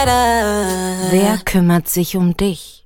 Wer kümmert sich um dich?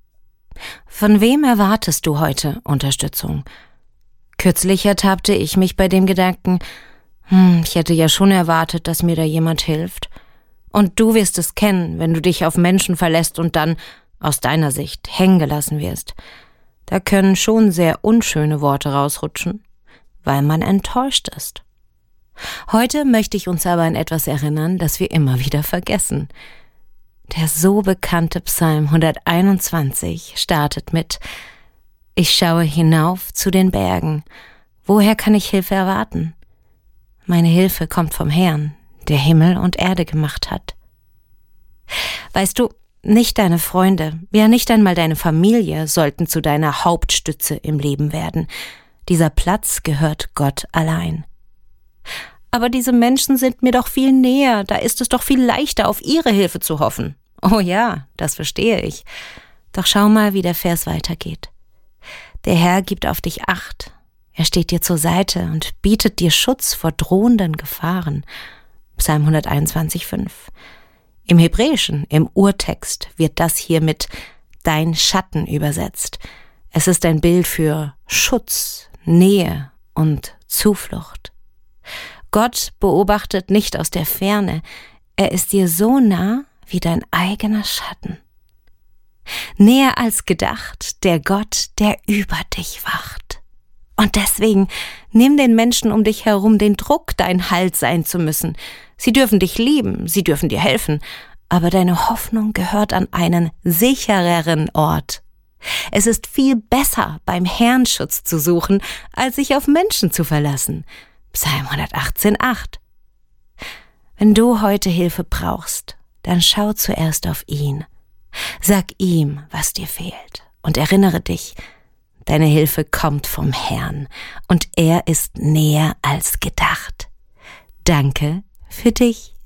Von wem erwartest du heute Unterstützung? Kürzlich ertappte ich mich bei dem Gedanken, ich hätte ja schon erwartet, dass mir da jemand hilft. Und du wirst es kennen, wenn du dich auf Menschen verlässt und dann, aus deiner Sicht, hängen gelassen wirst. Da können schon sehr unschöne Worte rausrutschen, weil man enttäuscht ist. Heute möchte ich uns aber an etwas erinnern, das wir immer wieder vergessen. Der so bekannte Psalm 121 startet mit: Ich schaue hinauf zu den Bergen. Woher kann ich Hilfe erwarten? Meine Hilfe kommt vom Herrn, der Himmel und Erde gemacht hat. Weißt du, nicht deine Freunde, ja nicht einmal deine Familie sollten zu deiner Hauptstütze im Leben werden. Dieser Platz gehört Gott allein. Aber diese Menschen sind mir doch viel näher, da ist es doch viel leichter, auf ihre Hilfe zu hoffen. Oh ja, das verstehe ich. Doch schau mal, wie der Vers weitergeht. Der Herr gibt auf dich Acht. Er steht dir zur Seite und bietet dir Schutz vor drohenden Gefahren. Psalm 121,5. Im Hebräischen, im Urtext, wird das hier mit dein Schatten übersetzt. Es ist ein Bild für Schutz, Nähe und Zuflucht. Gott beobachtet nicht aus der Ferne. Er ist dir so nah wie dein eigener Schatten. Näher als gedacht, der Gott, der über dich wacht. Und deswegen nimm den Menschen um dich herum den Druck, dein Halt sein zu müssen. Sie dürfen dich lieben, sie dürfen dir helfen, aber deine Hoffnung gehört an einen sichereren Ort. Es ist viel besser, beim Herrn Schutz zu suchen, als sich auf Menschen zu verlassen. Psalm 118,8. Wenn du heute Hilfe brauchst, dann schau zuerst auf ihn. Sag ihm, was dir fehlt, und erinnere dich, deine Hilfe kommt vom Herrn und er ist näher als gedacht. Danke für dich.